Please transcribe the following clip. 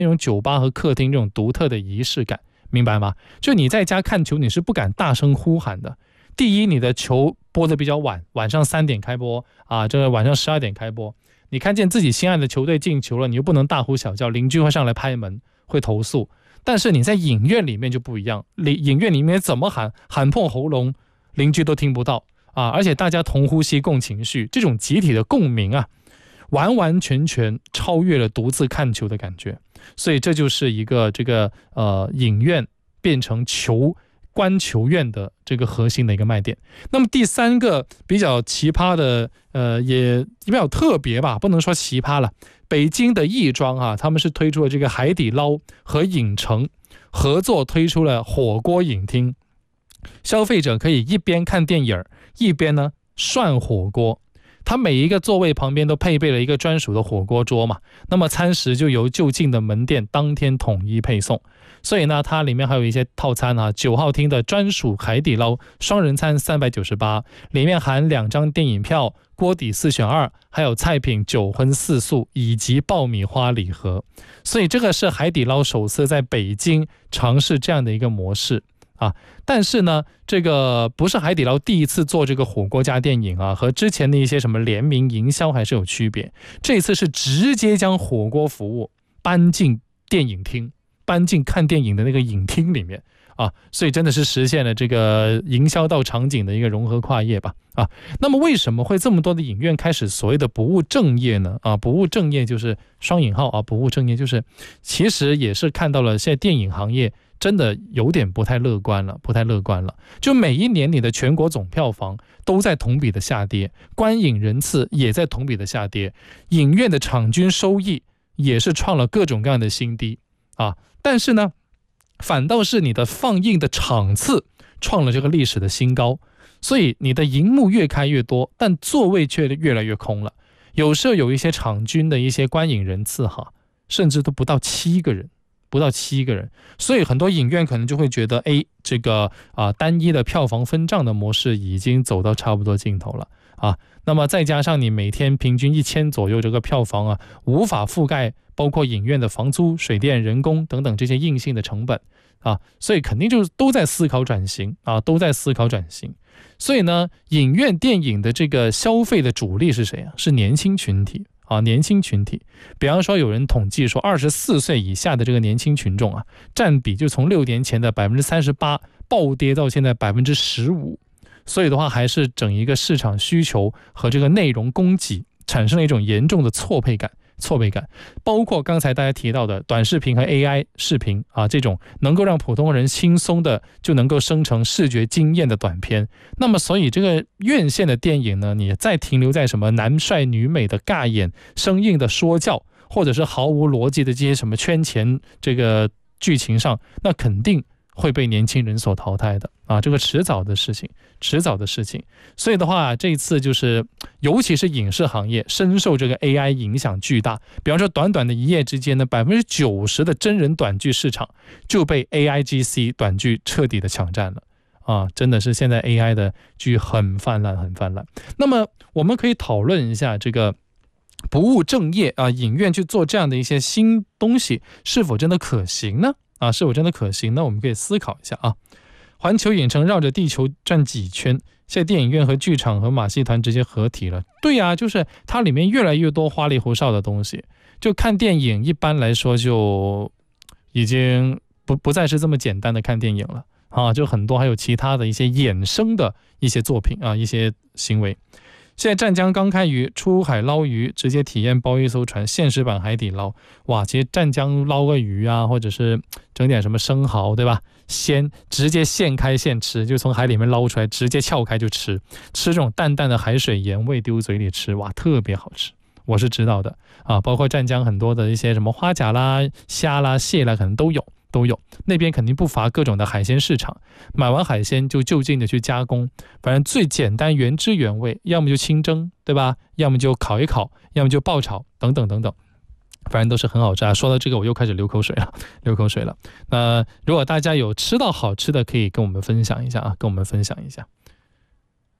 那种酒吧和客厅这种独特的仪式感，明白吗？就你在家看球，你是不敢大声呼喊的。第一，你的球播的比较晚，晚上3点开播啊，这个晚上12点开播，你看见自己心爱的球队进球了，你又不能大呼小叫，邻居会上来拍门，会投诉。但是你在影院里面就不一样，影院里面怎么喊破喉咙，邻居都听不到啊！而且大家同呼吸共情绪，这种集体的共鸣啊，完完全全超越了独自看球的感觉。所以这就是一个这个影院变成观球院的这个核心的一个卖点。那么第三个比较奇葩的也比较特别吧，不能说奇葩了，北京的亦庄啊，他们是推出了这个海底捞和影城合作推出了火锅影厅，消费者可以一边看电影一边呢涮火锅。它每一个座位旁边都配备了一个专属的火锅桌嘛，那么餐食就由就近的门店当天统一配送。所以呢，它里面还有一些套餐啊，9号厅的专属海底捞双人餐398，里面含2张电影票、锅底4选2，还有菜品9荤4素以及爆米花礼盒。所以这个是海底捞首次在北京尝试这样的一个模式啊。但是呢，这个不是海底捞第一次做这个火锅加电影啊，和之前的一些什么联名营销还是有区别。这次是直接将火锅服务搬进电影厅，搬进看电影的那个影厅里面啊，所以真的是实现了这个营销到场景的一个融合跨业吧啊。那么为什么会这么多的影院开始所谓的不务正业呢？啊，不务正业就是双引号啊，不务正业就是其实也是看到了现在电影行业真的有点不太乐观了。就每一年你的全国总票房都在同比的下跌，观影人次也在同比的下跌，影院的场均收益也是创了各种各样的新低啊。但是呢，反倒是你的放映的场次创了这个历史的新高，所以你的荧幕越开越多，但座位却越来越空了。有时候有一些场均的一些观影人次甚至都不到7个人。所以很多影院可能就会觉得这个单一的票房分账的模式已经走到差不多尽头了啊。那么再加上你每天平均1000左右这个票房啊，无法覆盖包括影院的房租、水电、人工等等这些硬性的成本啊，所以肯定就都在思考转型。所以呢，影院电影的这个消费的主力是谁啊？是年轻群体。比方说有人统计说24岁以下的这个年轻群众啊，占比就从6年前的38%暴跌到现在15%。所以的话，还是整一个市场需求和这个内容供给产生了一种严重的错配感。包括刚才大家提到的短视频和 AI 视频啊，这种能够让普通人轻松的就能够生成视觉惊艳的短片。那么所以这个院线的电影呢，你再停留在什么男帅女美的尬演、生硬的说教，或者是毫无逻辑的这些什么圈钱这个剧情上，那肯定会被年轻人所淘汰的啊，这个迟早的事情。所以的话，这一次就是尤其是影视行业深受这个 AI 影响巨大。比方说短短的一夜之间呢，90%的真人短剧市场就被 AIGC 短剧彻底的抢占了啊！真的是现在 AI 的剧很泛滥。那么我们可以讨论一下这个不务正业啊，影院去做这样的一些新东西是否真的可行呢？我们可以思考一下啊。环球影城绕着地球转几圈，现在电影院和剧场和马戏团直接合体了。对啊，就是它里面越来越多花里胡哨的东西，就看电影一般来说就已经不再是这么简单的看电影了啊，就很多还有其他的一些衍生的一些作品啊，一些行为。现在湛江刚开渔，出海捞鱼，直接体验包一艘船，现实版海底捞。哇，其实湛江捞个鱼啊，或者是整点什么生蚝，对吧？直接现开现吃，就从海里面捞出来，直接撬开就吃这种淡淡的海水盐味丢嘴里吃，哇，特别好吃。我是知道的啊，包括湛江很多的一些什么花甲啦、虾啦、蟹啦，可能都有。那边肯定不乏各种的海鲜市场，买完海鲜就就近的去加工，反正最简单原汁原味，要么就清蒸，对吧？要么就烤一烤，要么就爆炒，等等，反正都是很好吃啊。说到这个我又开始流口水了。那如果大家有吃到好吃的，可以跟我们分享一下啊，